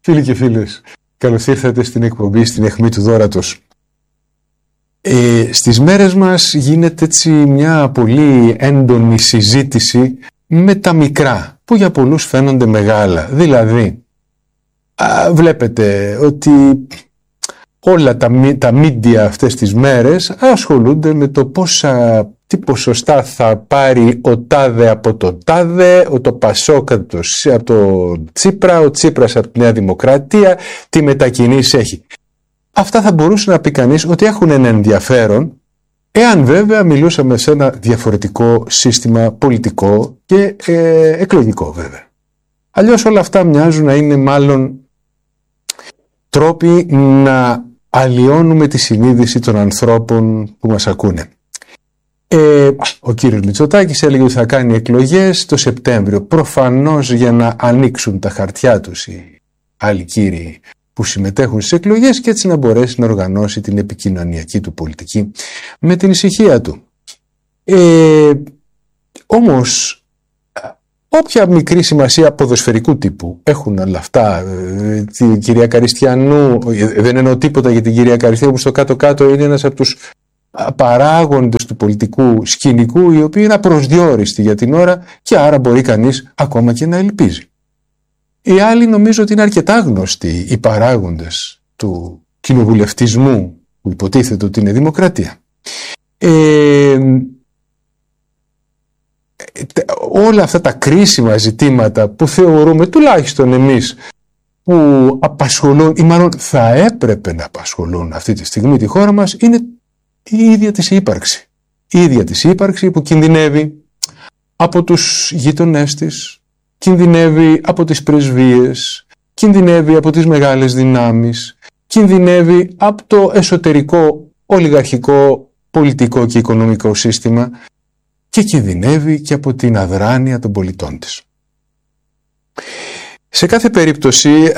Φίλοι και φίλες, καλώς ήρθατε στην εκπομπή στην αιχμή του δώρατος. Στις μέρες μας γίνεται έτσι μια πολύ έντονη συζήτηση με τα μικρά, που για πολλούς φαίνονται μεγάλα. Δηλαδή, βλέπετε ότι όλα τα media αυτές τις μέρες ασχολούνται με το τι ποσοστά θα πάρει ο τάδε από το τάδε, το Πασόκ από το Τσίπρα, ο Τσίπρας από τη Νέα Δημοκρατία, τι μετακινήσεις έχει. Αυτά θα μπορούσε να πει κανείς ότι έχουν ένα ενδιαφέρον, εάν βέβαια μιλούσαμε σε ένα διαφορετικό σύστημα πολιτικό και εκλογικό βέβαια. Αλλιώς όλα αυτά μοιάζουν να είναι μάλλον τρόποι να αλλοιώνουμε τη συνείδηση των ανθρώπων που μας ακούνε. Ο κύριος Μητσοτάκης έλεγε ότι θα κάνει εκλογές το Σεπτέμβριο, προφανώς για να ανοίξουν τα χαρτιά τους οι άλλοι κύριοι που συμμετέχουν στις εκλογές και έτσι να μπορέσει να οργανώσει την επικοινωνιακή του πολιτική με την ησυχία του. Όμως, όποια μικρή σημασία ποδοσφαιρικού τύπου έχουν όλα αυτά, την κυρία Καριστιανού, δεν εννοώ τίποτα για την κυρία Καριστιανού που στο κάτω-κάτω είναι ένας από τους παράγοντες του πολιτικού σκηνικού, οι οποίοι είναι απροσδιόριστοι για την ώρα και άρα μπορεί κανείς ακόμα και να ελπίζει. Οι άλλοι νομίζω ότι είναι αρκετά γνωστοί, οι παράγοντες του κοινοβουλευτισμού που υποτίθεται ότι είναι δημοκρατία. Όλα αυτά τα κρίσιμα ζητήματα που θεωρούμε τουλάχιστον εμείς που απασχολούν ή μάλλον θα έπρεπε να απασχολούν αυτή τη στιγμή τη χώρα μας είναι η ίδια της ύπαρξη. Η ίδια της ύπαρξη που κινδυνεύει από τους γείτονές της, κινδυνεύει από τις πρεσβείες, κινδυνεύει από τις μεγάλες δυνάμεις, κινδυνεύει από το εσωτερικό ολιγαρχικό πολιτικό και οικονομικό σύστημα και κινδυνεύει και από την αδράνεια των πολιτών της. Σε κάθε περίπτωση,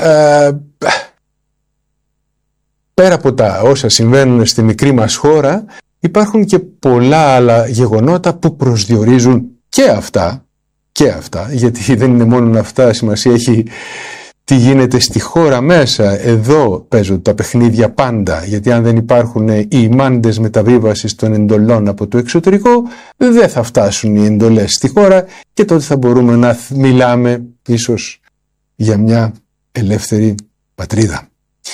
πέρα από τα όσα συμβαίνουν στη μικρή μας χώρα, υπάρχουν και πολλά άλλα γεγονότα που προσδιορίζουν και αυτά, γιατί δεν είναι μόνο αυτά, σημασία έχει τι γίνεται στη χώρα μέσα. Εδώ παίζουν τα παιχνίδια πάντα, γιατί αν δεν υπάρχουν οι μάντες μεταβίβασης των εντολών από το εξωτερικό, δεν θα φτάσουν οι εντολές στη χώρα και τότε θα μπορούμε να μιλάμε ίσως για μια ελεύθερη πατρίδα.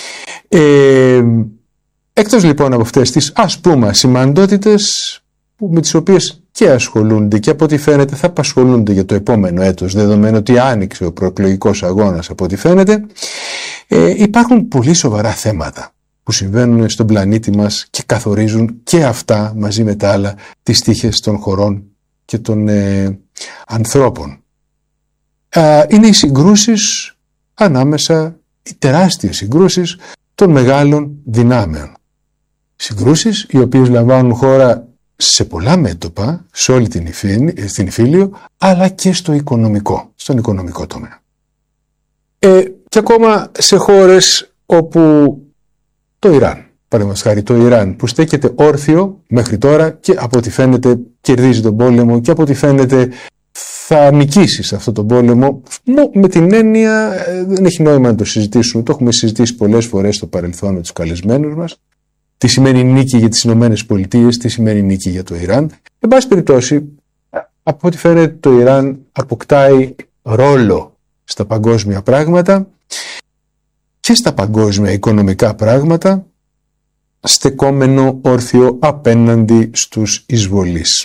Εκτός λοιπόν από αυτές τις ας πούμε σημαντότητες με τις οποίες και ασχολούνται και από ό,τι φαίνεται θα απασχολούνται για το επόμενο έτος, δεδομένου ότι άνοιξε ο προεκλογικός αγώνας από ό,τι φαίνεται, υπάρχουν πολύ σοβαρά θέματα που συμβαίνουν στον πλανήτη μας και καθορίζουν και αυτά μαζί με τα άλλα τις τύχες των χωρών και των ανθρώπων. Είναι οι συγκρούσεις ανάμεσα, οι τεράστιες συγκρούσεις των μεγάλων δυνάμεων. Συγκρούσεις οι οποίες λαμβάνουν χώρα σε πολλά μέτωπα, σε όλη την Ιφίλιο, αλλά και στον οικονομικό τομέα. Και ακόμα σε χώρες όπου το Ιράν, παραδείγματος χάρη το Ιράν, που στέκεται όρθιο μέχρι τώρα και από ό,τι φαίνεται κερδίζει τον πόλεμο και από ό,τι φαίνεται θα νικήσει σε αυτό τον πόλεμο, με την έννοια δεν έχει νόημα να το συζητήσουμε, το έχουμε συζητήσει πολλές φορές στο παρελθόν με τους καλεσμένους μας. Τι σημαίνει νίκη για τις Ηνωμένες Πολιτείες, τι σημαίνει νίκη για το Ιράν. Εν πάση περιπτώσει, από ό,τι φαίνεται το Ιράν αποκτάει ρόλο στα παγκόσμια πράγματα και στα παγκόσμια οικονομικά πράγματα, στεκόμενο όρθιο απέναντι στους εισβολείς.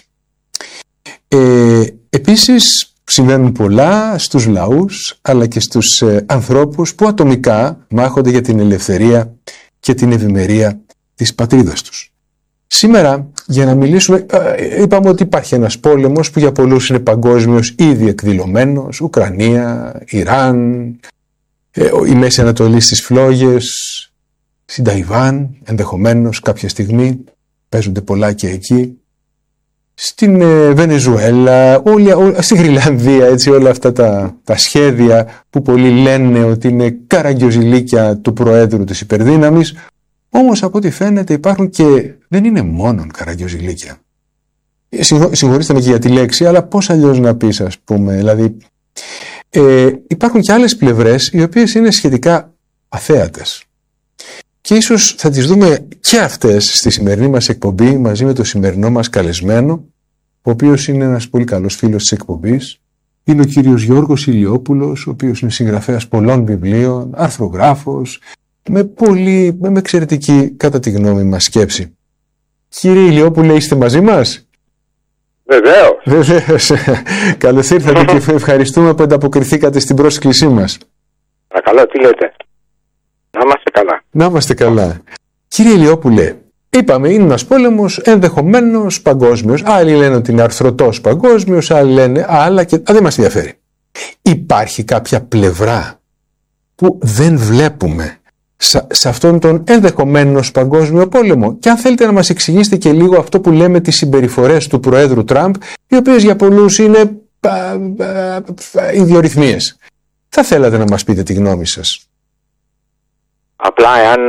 Επίσης συμβαίνουν πολλά στους λαούς αλλά και στους ανθρώπους που ατομικά μάχονται για την ελευθερία και την ευημερία της πατρίδας τους. Σήμερα, για να μιλήσουμε, είπαμε ότι υπάρχει ένας πόλεμος που για πολλούς είναι παγκόσμιος, ήδη εκδηλωμένος, Ουκρανία, Ιράν, η Μέση Ανατολή στις φλόγες, στην Ταϊβάν, ενδεχομένως κάποια στιγμή, παίζονται πολλά και εκεί, στην Βενεζουέλα, στη Γρυλανδία, έτσι, όλα αυτά τα σχέδια που πολλοί λένε ότι είναι καραγκιοζηλίκια του Προέδρου της υπερδύναμης. Όμως από ό,τι φαίνεται υπάρχουν και δεν είναι μόνο καραγκιοζηλίκια. Συγχωρήστε με και για τη λέξη, αλλά πώς αλλιώς να πεις, ας πούμε, δηλαδή υπάρχουν και άλλες πλευρές οι οποίες είναι σχετικά αθέατες. Και ίσως θα τις δούμε και αυτές στη σημερινή μας εκπομπή μαζί με το σημερινό μας καλεσμένο, ο οποίος είναι ένας πολύ καλός φίλος της εκπομπής. Είναι ο κύριος Γιώργος Ηλιόπουλος, ο οποίος είναι συγγραφέας πολλών βιβλίων, αρθρογράφος, με εξαιρετική κατά τη γνώμη μας σκέψη. Κύριε Ηλιόπουλε, είστε μαζί μας? Βεβαίως. Βεβαίως. Καλώς ήρθατε και ευχαριστούμε που ανταποκριθήκατε στην πρόσκλησή μας. Παρακαλώ, τι λέτε? Να είμαστε καλά. Να είμαστε καλά. Κύριε Ηλιόπουλε, είπαμε είναι ένας πόλεμος ενδεχομένως παγκόσμιος. Άλλοι λένε ότι είναι αρθρωτός παγκόσμιος, άλλοι λένε άλλα και δεν μας ενδιαφέρει. Υπάρχει κάποια πλευρά που δεν βλέπουμε σε αυτόν τον ενδεχομένως παγκόσμιο πόλεμο? Και αν θέλετε να μας εξηγήσετε και λίγο αυτό που λέμε τις συμπεριφορές του Προέδρου Τραμπ, οι οποίες για πολλούς είναι ιδιορυθμίες. Θα θέλατε να μας πείτε τη γνώμη σας? Απλά εάν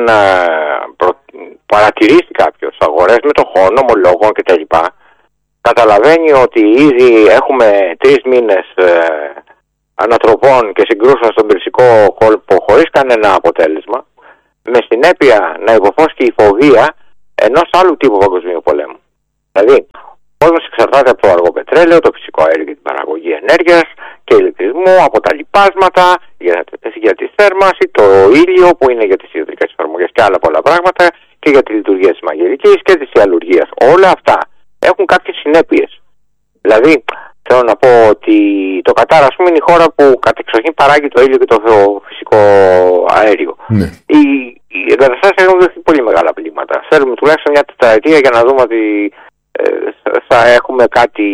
παρατηρήσει κάποιος αγορές μετοχών, ομολόγων κτλ., καταλαβαίνει ότι ήδη έχουμε 3 μήνες ανατροπών και συγκρούσεων στον Περσικό κόλπο χωρίς κανένα αποτέλεσμα, με συνέπεια να υποφώσκει η φοβία ενός άλλου τύπου παγκοσμίου πολέμου. Δηλαδή, ο κόσμος εξαρτάται από το αργό πετρέλαιο, το φυσικό αέριο για την παραγωγή ενέργειας και ηλεκτρισμού, από τα λιπάσματα για τη θέρμανση, το ήλιο που είναι για τις ιδιωτικές εφαρμογές και άλλα πολλά πράγματα, και για τη λειτουργία της μαγειρικής και της ιαλουργίας. Όλα αυτά έχουν κάποιες συνέπειες. Δηλαδή, θέλω να πω ότι το Κατάρ, ας πούμε, είναι η χώρα που κατεξοχήν παράγει το ήλιο και το φυσικό αέριο. Ναι. Οι εγκαταστάσεις έχουν δεχθεί πολύ μεγάλα πλήγματα. Θέλουμε τουλάχιστον μια τετραετία για να δούμε ότι θα έχουμε κάτι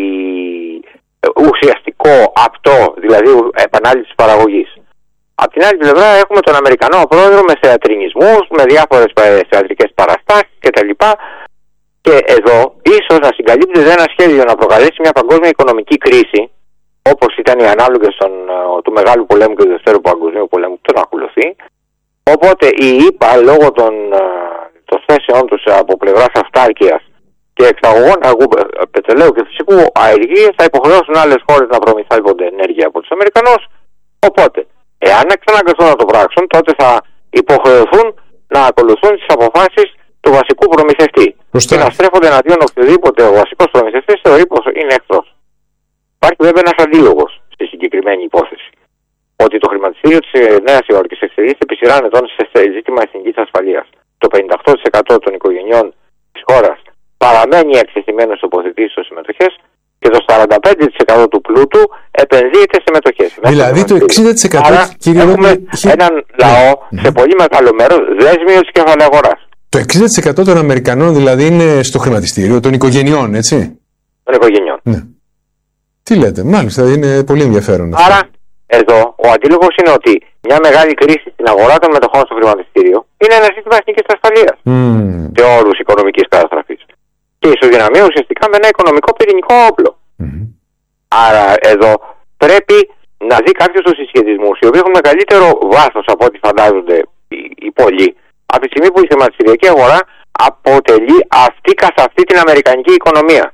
ουσιαστικό, απτό, δηλαδή επανάληψη της παραγωγής. Απ' την άλλη πλευρά έχουμε τον Αμερικανό πρόεδρο με θεατρινισμούς, με διάφορες θεατρικές παραστάσεις κτλ. Και εδώ ίσως να συγκαλύπτεται ένα σχέδιο να προκαλέσει μια παγκόσμια οικονομική κρίση, όπως ήταν οι ανάλογες του Μεγάλου Πολέμου και του Δευτέρου Παγκοσμίου Πολέμου που τον ακολουθεί. Οπότε οι ΗΠΑ, λόγω των θέσεών τους από πλευράς αυτάρκειας και εξαγωγών πετρελαίου και φυσικού αερίου, θα υποχρεώσουν άλλες χώρες να προμηθεύονται ενέργεια από τους Αμερικανούς. Οπότε, εάν εξαναγκαστούν να το πράξουν, τότε θα υποχρεωθούν να ακολουθούν τις αποφάσεις του βασικού προμηθευτή. Και να στρέφονται εναντίον οποιοδήποτε ο βασικός προμηθευτής θεωρεί πως είναι εχθρός. Υπάρχει βέβαια ένας αντίλογος στη συγκεκριμένη υπόθεση. Ότι το χρηματιστήριο της Νέας Υόρκης εξελίσσεται επί σειρά ετών σε ζήτημα εθνικής ασφαλείας. Το 58% των οικογενειών της χώρας παραμένει εκτεθειμένο σε τοποθετήσεις στις συμμετοχές και το 45% του πλούτου επενδύεται σε μετοχές. Δηλαδή το 60%. Άρα έχουμε έναν λαό σε πολύ μεγάλο μέρος δέσμιο της κεφαλαίου αγοράς. Το 60% των Αμερικανών δηλαδή είναι στο χρηματιστήριο των οικογενειών, έτσι. Των οικογενειών. Ναι. Τι λέτε, μάλιστα, είναι πολύ ενδιαφέρον αυτό. Άρα εδώ ο αντίλογος είναι ότι μια μεγάλη κρίση στην αγορά των μετοχών στο χρηματιστήριο είναι ένα ζήτημα εθνικής ασφαλείας σε όρους οικονομικής καταστροφής. Και ισοδυναμεί ουσιαστικά με ένα οικονομικό πυρηνικό όπλο. Άρα εδώ πρέπει να δει κάποιος τους συσχετισμούς, οι οποίοι έχουν μεγαλύτερο βάθος από ό,τι φαντάζονται οι πολλοί, από τη στιγμή που η χρηματιστηριακή αγορά αποτελεί αυτή καθ' αυτή την αμερικανική οικονομία.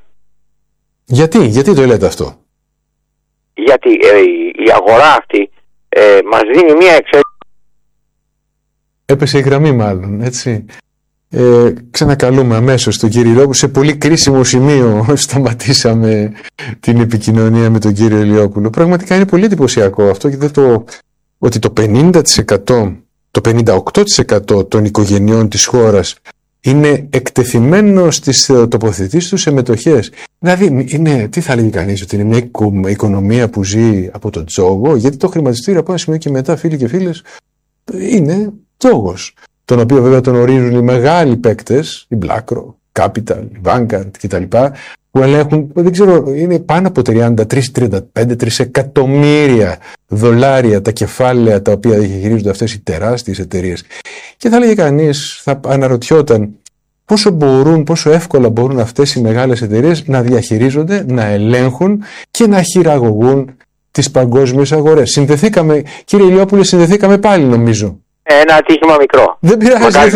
Γιατί το λέτε αυτό? Γιατί η αγορά αυτή μας δίνει μία εξέλιξη. Έπεσε η γραμμή μάλλον, έτσι. Ξανακαλούμε αμέσως τον κύριο Ηλιόπουλο. Σε πολύ κρίσιμο σημείο σταματήσαμε την επικοινωνία με τον κύριο Ηλιόπουλο. Πραγματικά είναι πολύ εντυπωσιακό αυτό, και ότι το 50%, το 58% των οικογενειών της χώρας είναι εκτεθειμένο στις τοποθετήσεις τους σε μετοχές. Δηλαδή, τι θα λέγει κανείς, ότι είναι μια οικονομία που ζει από τον τζόγο? Γιατί το χρηματιστήριο από ένα σημείο και μετά, φίλοι και φίλες, είναι τζόγος, τον οποίο βέβαια τον ορίζουν οι μεγάλοι παίκτες, η BlackRock, Capital, η Vanguard κτλ., που ελέγχουν, δεν ξέρω, είναι πάνω από 33-35 τρισεκατομμύρια δολάρια τα κεφάλαια τα οποία διαχειρίζονται αυτές οι τεράστιες εταιρείες. Και θα λέγει κανείς, θα αναρωτιόταν πόσο εύκολα μπορούν αυτές οι μεγάλες εταιρείες να διαχειρίζονται, να ελέγχουν και να χειραγωγούν τις παγκόσμιες αγορές. Συνδεθήκαμε, κύριε Ηλιόπουλε, συνδεθήκαμε πάλι νομίζω. Ένα ατύχημα μικρό. Δεν πειράζει.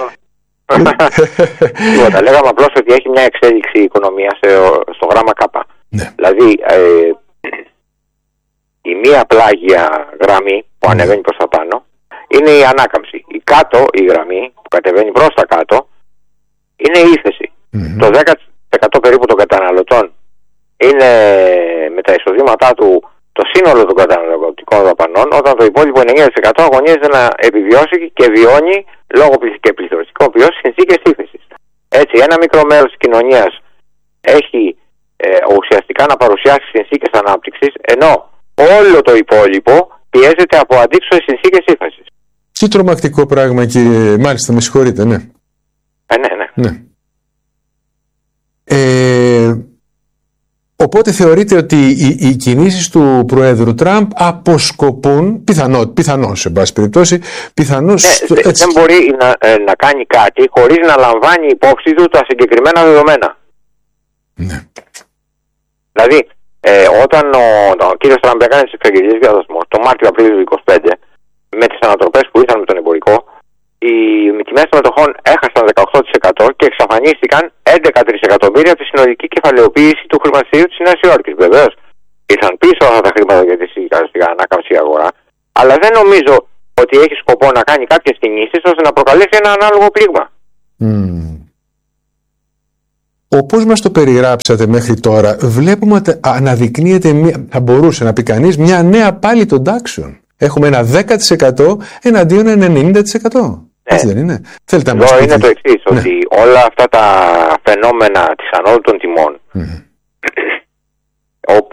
Τίποτα. Λέγαμε απλώς ότι έχει μια εξέλιξη η οικονομία στο γράμμα Κ. Ναι. Δηλαδή η μία πλάγια γραμμή που ανεβαίνει προς τα πάνω είναι η ανάκαμψη. Η κάτω, η γραμμή που κατεβαίνει προς τα κάτω, είναι η ύφεση. Το 10% περίπου των καταναλωτών είναι με τα εισοδήματά του το σύνολο των καταναλωτικών δαπανών, όταν το υπόλοιπο 90% αγωνίζεται να επιβιώσει και βιώνει λόγω και πληθωριστικών βιώσεων συνθήκες ύφεσης. Έτσι, ένα μικρό μέρος της κοινωνίας έχει ουσιαστικά να παρουσιάσει συνθήκες ανάπτυξης, ενώ όλο το υπόλοιπο πιέζεται από αντίξωες συνθήκες ύφεσης. Τι τρομακτικό πράγμα, κύριε. Μάλιστα, με συγχωρείτε, ναι. Ναι. Οπότε θεωρείτε ότι οι κινήσεις του Προέδρου Τραμπ αποσκοπούν, πιθανώς σε πάση περιπτώσει, δεν μπορεί να κάνει κάτι χωρίς να λαμβάνει υπόψη του τα συγκεκριμένα δεδομένα. Ναι. Δηλαδή, όταν ο κύριος Τραμπ έκανε τις εξαγγελίες για δασμό το Μάρτιο-Απρίλιο του 2025, με τις ανατροπές που ήρθαν με τον εμπορικό, οι τιμές των μετοχών έχασαν 18% και εξαφανίστηκαν 11 τρισεκατομμύρια από τη συνολική κεφαλαιοποίηση του χρηματιστηρίου της Νέας Υόρκης. Βεβαίως, ήρθαν πίσω αυτά τα χρήματα για τη ανάκαμψη αγορά, αλλά δεν νομίζω ότι έχει σκοπό να κάνει κάποιες κινήσεις ώστε να προκαλέσει ένα ανάλογο πλήγμα. Όπως μας το περιγράψατε μέχρι τώρα, βλέπουμε ότι αναδεικνύεται, θα μπορούσε να πει κανείς, μια νέα πάλι των τάξεων. Έχουμε ένα 10% εναντίον ένα 90%. Έτσι δεν είναι? Θέλετε να μας πείτε? Είναι το εξής, ότι όλα αυτά τα φαινόμενα της ανόδου των τιμών, όπου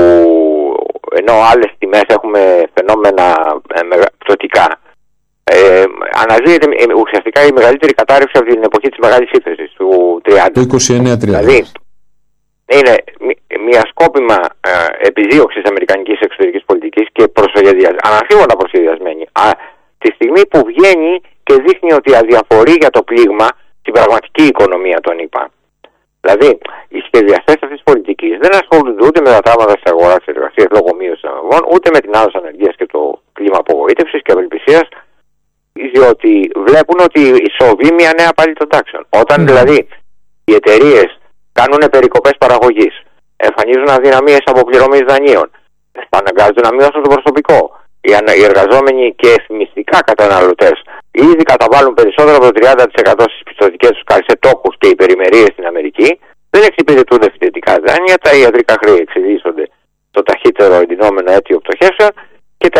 ενώ άλλες τιμές έχουμε φαινόμενα πτωτικά, αναδύεται ουσιαστικά η μεγαλύτερη κατάρρευση από την εποχή της μεγάλης ύφεσης του 30. Το 29-30. Δηλαδή, είναι μια σκόπιμα επιδίωξη της αμερικανικής εξωτερικής πολιτικής και αναμφίβολα προσχεδιασμένη. Τη στιγμή που βγαίνει και δείχνει ότι αδιαφορεί για το πλήγμα στην πραγματική οικονομία των ΗΠΑ. Δηλαδή, οι σχεδιαστές αυτής της πολιτικής δεν ασχολούνται ούτε με τα τραύματα της αγοράς της εργασίας λόγω μείωσης των αμοιβών, ούτε με την άδοση ανεργίας και το κλίμα απογοήτευσης και απελπισίας, διότι βλέπουν ότι ισοβεί μια νέα πάλι των τάξεων. Όταν δηλαδή οι εταιρείες κάνουν περικοπές παραγωγής, εμφανίζουν αδυναμίες αποπληρωμής δανείων, αναγκάζονται να μειώσουν το προσωπικό, οι εργαζόμενοι και εθνιστικά καταναλωτές ήδη καταβάλουν περισσότερο από το 30% στις πιστωτικές τους σε τόκους και υπερημερίες στην Αμερική, δεν εξυπηρετούν φοιτητικά δάνεια, τα ιατρικά χρέη εξελίσσονται το ταχύτερο εντυνόμενο αίτιο πτωχεύσεων και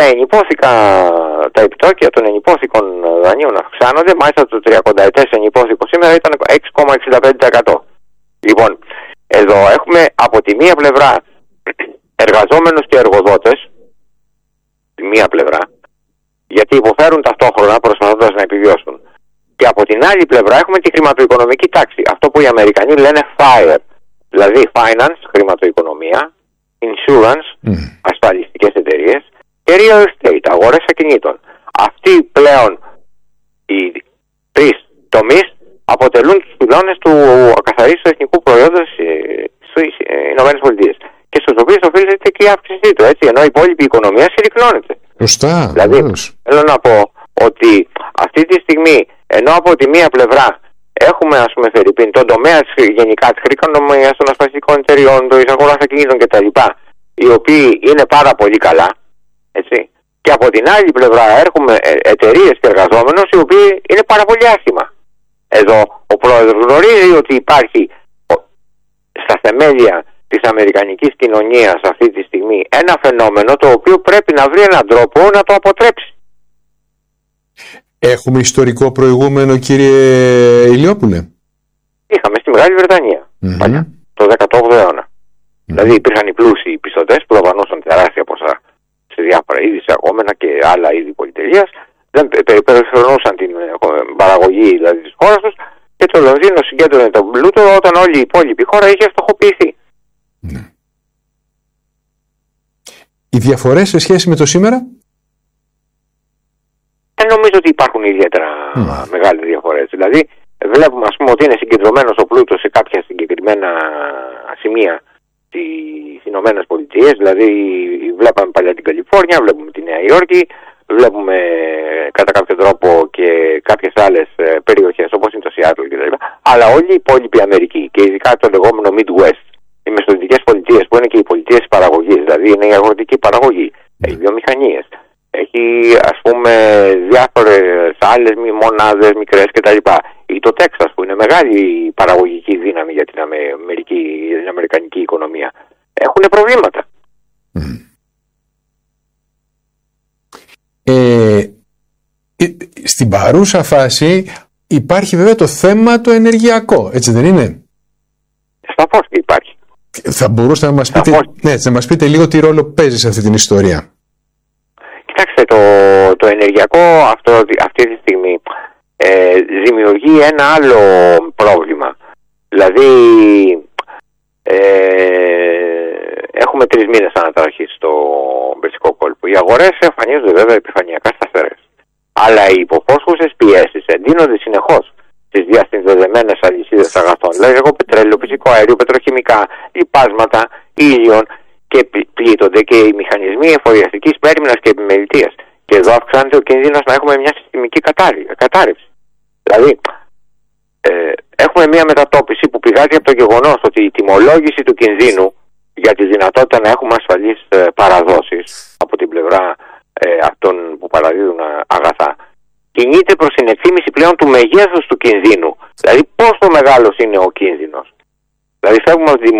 τα επιτόκια των ενυπόθηκων δανείων αυξάνονται. Μάλιστα το 30 ετές ενυπόθηκο σήμερα ήταν 6,65%. Λοιπόν, εδώ έχουμε από τη μία πλευρά εργαζόμενους και εργοδότες, τη μία πλευρά, γιατί υποφέρουν ταυτόχρονα προσπαθώντας να επιβιώσουν. Και από την άλλη πλευρά έχουμε τη χρηματοοικονομική τάξη, αυτό που οι Αμερικανοί λένε FIRE, δηλαδή finance, χρηματοοικονομία, insurance, ασφαλιστικές εταιρείες, και real estate, αγορές ακινήτων. Αυτοί πλέον οι τρεις τομείς αποτελούν τους πυλώνες του ακαθαρίστου εθνικού προϊόντος στις ΗΠΑ και στους οποίους οφείλεται και η αύξησή του, έτσι, ενώ η υπόλοιπη οικονομία συρρυκνώνεται. Σωστά. Δηλαδή, θέλω να πω ότι αυτή τη στιγμή, ενώ από τη μία πλευρά έχουμε, ας πούμε, φερειπίν, τον τομέα γενικά της χρηκονομίας, των ασφαλιστικών εταιριών, των αγοράς ακινήτων κτλ., οι οποίοι είναι πάρα πολύ καλά, έτσι. Και από την άλλη πλευρά έχουμε εταιρείες και εργαζόμενους οι οποίοι είναι πάρα πολύ άσχημα. Εδώ ο πρόεδρος γνωρίζει ότι υπάρχει στα θεμέλια της αμερικανικής κοινωνίας αυτή τη στιγμή ένα φαινόμενο το οποίο πρέπει να βρει έναν τρόπο να το αποτρέψει. Έχουμε ιστορικό προηγούμενο, κύριε Ηλιόπουλε? Είχαμε στη Μεγάλη Βρετανία παλιά, το 18ο αιώνα. Δηλαδή υπήρχαν οι πλούσιοι πιστωτές που δαπανούσαν τεράστια ποσά σε διάφορα είδη εισαγόμενα και άλλα είδη πολυτελείας, δεν περιφερνούσαν την παραγωγή δηλαδή της χώρας τους και το Λονδίνο συγκέντρωνε τον πλούτο όταν όλη η υπόλοιπη χώρα είχε φτωχοποιηθεί. Οι διαφορές σε σχέση με το σήμερα? Δεν νομίζω ότι υπάρχουν ιδιαίτερα μεγάλες διαφορές. Δηλαδή βλέπουμε, ας πούμε, ότι είναι συγκεντρωμένος ο πλούτος σε κάποια συγκεκριμένα σημεία στις Ηνωμένες Πολιτείες. Δηλαδή βλέπαμε παλιά την Καλιφόρνια, βλέπουμε τη Νέα Υόρκη, βλέπουμε κατά κάποιο τρόπο και κάποιες άλλες περιοχές όπως είναι το Σιάτλ κτλ. Αλλά όλη η υπόλοιπη Αμερική και ειδικά το λεγόμενο Midwest, οι μεσοδυτικές πολιτείες που είναι και οι πολιτείες παραγωγής, δηλαδή είναι η αγροτική παραγωγή, έχει βιομηχανίες, έχει, ας πούμε, άλλες μονάδες μικρές κτλ. Ή το Τέξας που είναι μεγάλη παραγωγική δύναμη για την αμερικανική οικονομία. Έχουν προβλήματα. Στην παρούσα φάση υπάρχει βέβαια το θέμα το ενεργειακό, έτσι δεν είναι? Σαφώς και υπάρχει. Θα μπορούσατε να μας πείτε λίγο τι ρόλο παίζει σε αυτή την ιστορία? Κοιτάξτε, το ενεργειακό αυτή τη στιγμή δημιουργεί ένα άλλο πρόβλημα. Δηλαδή έχουμε 3 μήνες αναταραχής στο Περσικό κόλπο. Οι αγορές εμφανίζονται βέβαια επιφανειακά σταθερές. Αλλά οι υποπόσχουσες πιέσεις εντείνονται συνεχώς στις διασυνδεδεμένες αλυσίδες αγαθών. Δηλαδή εγώ πετρέλαιο, φυσικό αέριο, πετροχημικά, λιπάσματα, ήλιον, και πλήττονται και οι μηχανισμοί εφοδιαστικής πέριμνας και επιμελητίας. Και εδώ αυξάνεται ο κίνδυνος να έχουμε μια συστημική κατάρρευση. Δηλαδή έχουμε μια μετατόπιση που πηγάζει από το γεγονός ότι η τιμολόγηση του κινδύνου για τη δυνατότητα να έχουμε ασφαλείς παραδόσεις από την πλευρά αυτών που παραδίδουν αγαθά κινείται προς την εκτίμηση πλέον του μεγέθους του κινδύνου. Δηλαδή πόσο μεγάλος είναι ο κίνδυνος. Δηλαδή φεύγουμε από τη